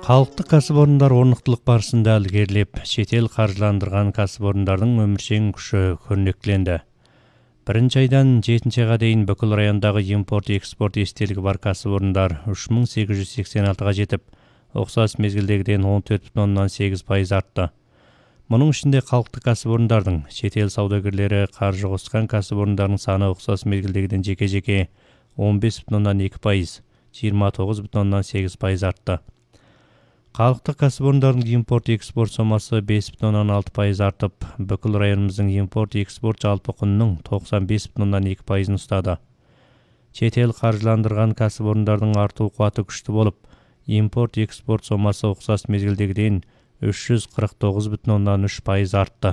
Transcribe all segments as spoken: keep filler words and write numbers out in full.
Халықтық кәсіпорындар орнықтылық барысында ілгерілеп, шетел қаржыландырған кәсіпорындардың өміршең күші көрнектіленді. Бірінші айдан жетінші айға дейін бүкіл райондағы импорт-экспорт естелігі бар кәсіпорындар үш мың сегіз жүз сексен алтыға жетіп, ұқсас мезгілдегіден он төрт бүтін оннан сегіз пайыз артты. Мұның ішінде халықтық кәсіпорындардың, шетел саудагерлері қаржы қосқан кәсіпорындардың саны ұқсас мезгілдегіден жеке-жеке он бес бүтін оннан екі пайыз, жиырма тоғыз бүтін оннан сегіз пайыз артты. Халықтық кәсіпорындардың импорт-экспорт сомасы бес бүтін оннан алты пайыз артып, бүкіл районымыздың импорт-экспорт жалпы құнының тоқсан бес бүтін оннан екі пайызын ұстады. Шетел қаржыландырған кәсіпорындардың арту қуаты күшті болып, импорт-экспорт сомасы ұқсас мезгілдегіден үш жүз қырық тоғыз бүтін оннан үш пайыз артты.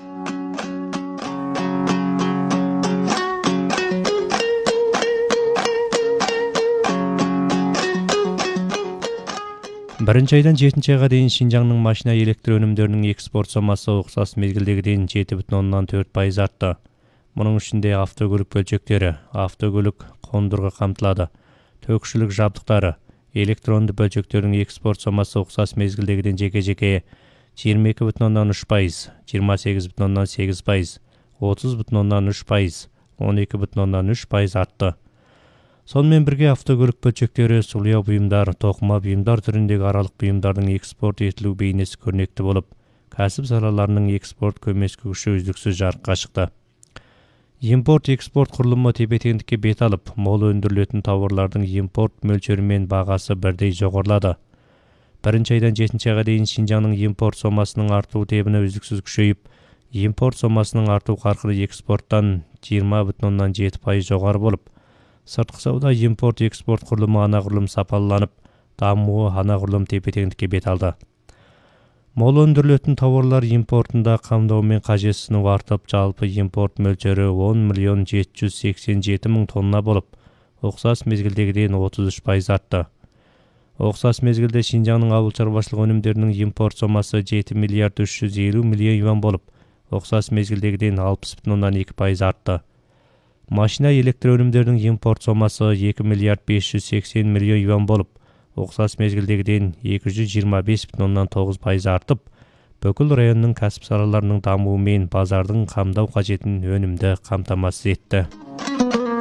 Бірінші айдан жетінші айға дейін Шинжаңның машина электр өнімдерінің экспорт сомасы ұқсас мезгілдегіден жеті бүтін оннан төрт пайыз артты. Мұның ішінде автокөлік бөлшектері, автокөлік қондырғы қамтылады, төгішілік жабдықтары, электронды бөлшектердің экспорт сомасы ұқсас мезгілдегіден жеке-жеке жиырма екі бүтін оннан үш пайыз, жиырма сегіз бүтін оннан сегіз пайыз, отыз бүтін оннан үш пайыз, он екі бүтін оннан үш пайыз артты. Сонымен бірге автокөлік бөлшектері, сулия бұйымдар, тоқыма бұйымдар түріндегі аралық бұйымдардың экспорт етілу бейнесі көрнекті болып, кәсіп салаларының экспорт көмескі күші үздіксіз жарыққа шықты. Импорт-экспорт құрылымы тепе-теңдікке бет алып, мол өндірілетін тауарлардың импорт мөлшері мен бағасы бірдей жоғарылады. Бірінші айдан жетінші айға дейін Шинжаңның импорт сомасының арту тебіні үздіксіз күшейіп, импорт сомасының арту қарқыны экспорттан жиырма бүтін оннан жеті пайыз жоғары болып, сыртқы сауда импорт-экспорт құрылымы анағұрлым сапаланып, дамуы анағұрлым тепе-теңдікке бет алды. Мол өндірілетін тауарлар импортында қамдау мен қажетсіну артып, жалпы импорт мөлшері он миллион жеті жүз сексен жеті мың тонна болып, ұқсас мезгілдегіден отыз үш пайыз артты. Ұқсас мезгілде Шинжаңның ауыл шаруашылық өнімдерінің импорт сомасы жеті миллиард үш жүз елу миллион юан болып, ұқсас мезгілдегіден алпыс бүтін оннан екі пайыз артты. Машина электр өнімдерінің импорт сомасы екі миллиард бес жүз сексен миллион юан болып, ұқсас мезгілдегіден екі жүз жиырма бес бүтін оннан тоғыз пайыз артып, бүкіл районның кәсіп салаларының дамуы мен базардың қамдау қажетін өнімді қамтамасыз етті.